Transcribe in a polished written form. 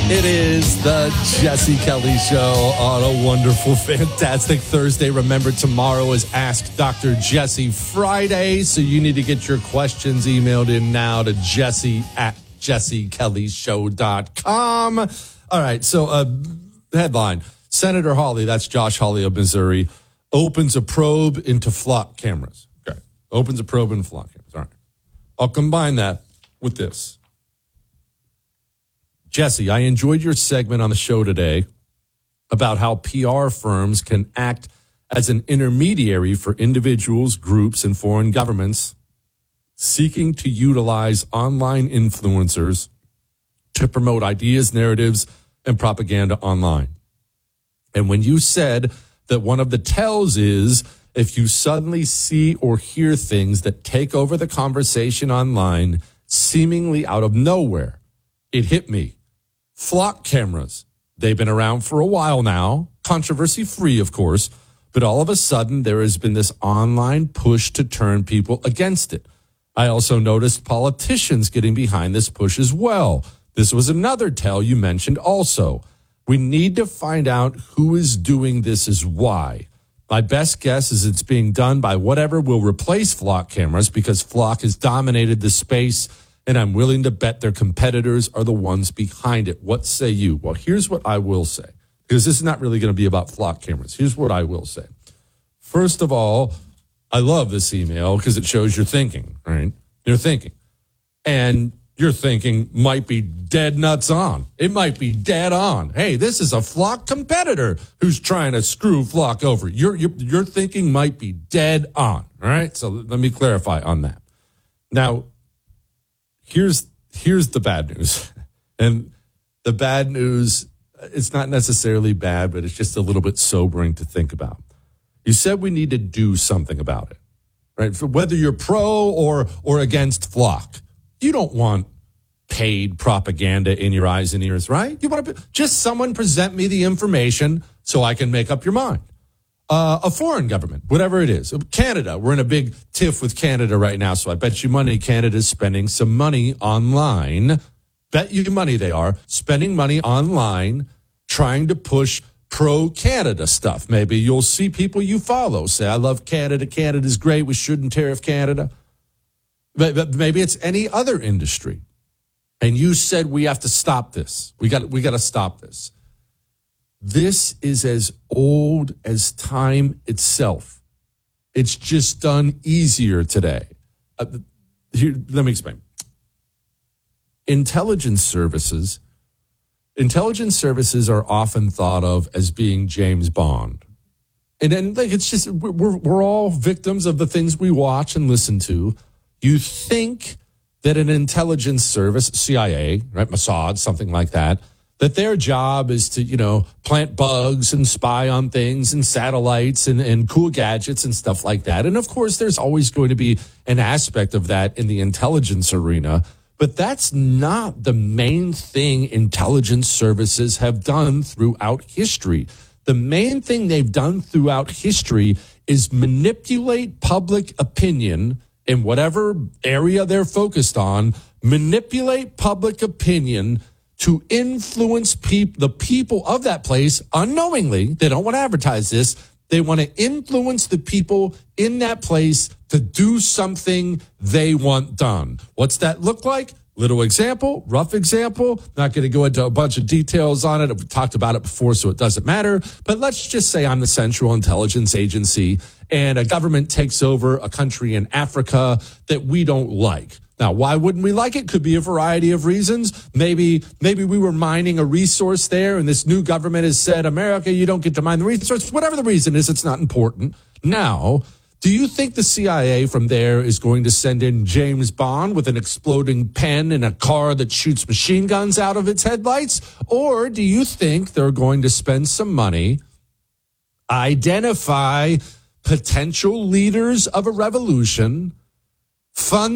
It is the Jesse Kelly Show on a wonderful, fantastic Thursday. Remember, tomorrow is Ask Dr. Jesse Friday, so you need to get your questions emailed in now to jesse@jessekellyshow.com. All right, so headline, Senator Hawley, that's Josh Hawley of Missouri, opens a probe into flock cameras. Okay, opens a probe into flock cameras. All right, I'll combine that with this. Jesse, I enjoyed your segment on the show today about how PR firms can act as an intermediary for individuals, groups, and foreign governments seeking to utilize online influencers to promote ideas, narratives, and propaganda online. And when you said that one of the tells is if you suddenly see or hear things that take over the conversation online, seemingly out of nowhere, it hit me. Flock cameras. They've been around for a while now, controversy-free, of course, but all of a sudden there has been this online push to turn people against it. I also noticed politicians getting behind this push as well. This was another tell you mentioned also. We need to find out who is doing this as why. My best guess is it's being done by whatever will replace flock cameras because flock has dominated the space, and I'm willing to bet their competitors are the ones behind it. What say you? Well, here's what I will say, because this is not really going to be about flock cameras. Here's what I will say. First of all, I love this email because it shows you're thinking, right? You're thinking. And your thinking might be dead nuts on. It might be dead on. Hey, this is a flock competitor who's trying to screw flock over. Your thinking might be dead on, all right? So let me clarify on that. Now, Here's the bad news. And the bad news, it's not necessarily bad, but it's just a little bit sobering to think about. You said we need to do something about it, right? For whether you're pro or against flock, you don't want paid propaganda in your eyes and ears, right? You want to just someone present me the information so I can make up your mind. A foreign government, whatever it is. Canada, we're in a big tiff with Canada right now, so I bet you money Canada's spending some money online. Bet you money they are spending money online trying to push pro-Canada stuff. Maybe you'll see people you follow say, I love Canada, Canada's great, we shouldn't tariff Canada. But maybe it's any other industry. And you said we have to stop this. We got to stop this. This is as old as time itself. It's just done easier today. Here, let me explain. Intelligence services are often thought of as being James Bond. And then it's just, we're all victims of the things we watch and listen to. You think that an intelligence service, CIA, right, Mossad, something like that their job is to, plant bugs and spy on things and satellites and cool gadgets and stuff like that. And of course, there's always going to be an aspect of that in the intelligence arena. But that's not the main thing intelligence services have done throughout history. The main thing they've done throughout history is manipulate public opinion in whatever area they're focused on, manipulate public opinion to influence the people of that place unknowingly. They don't want to advertise this. They want to influence the people in that place to do something they want done. What's that look like? Little example, rough example. Not going to go into a bunch of details on it. I've talked about it before, so it doesn't matter. But let's just say I'm the Central Intelligence Agency and a government takes over a country in Africa that we don't like. Now, why wouldn't we like it? Could be a variety of reasons. Maybe we were mining a resource there and this new government has said, America, you don't get to mine the resource. Whatever the reason is, it's not important. Now, do you think the CIA from there is going to send in James Bond with an exploding pen in a car that shoots machine guns out of its headlights? Or do you think they're going to spend some money, identify potential leaders of a revolution, fund